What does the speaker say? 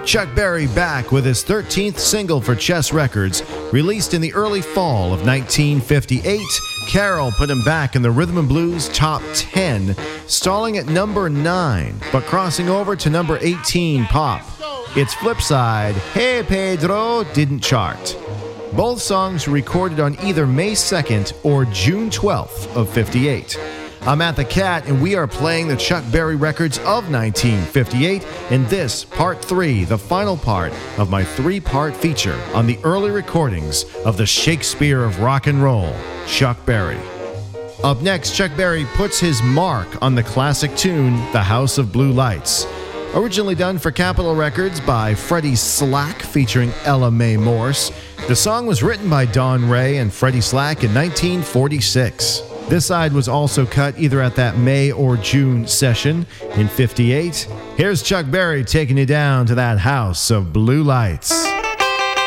Chuck Berry back with his 13th single for Chess Records, released in the early fall of 1958. Carol put him back in the Rhythm and Blues Top 10, stalling at number 9, but crossing over to number 18 pop. Its flip side, Hey Pedro, didn't chart. Both songs were recorded on either May 2nd or June 12th of 58. I'm Matt the Cat, and we are playing the Chuck Berry records of 1958 in this, Part 3, the final part of my 3-part feature on the early recordings of the Shakespeare of rock and roll, Chuck Berry. Up next, Chuck Berry puts his mark on the classic tune, The House of Blue Lights. Originally done for Capitol Records by Freddie Slack featuring Ella Mae Morse, the song was written by Don Ray and Freddie Slack in 1946. This side was also cut either at that May or June session in 58. Here's Chuck Berry taking you down to that house of blue lights.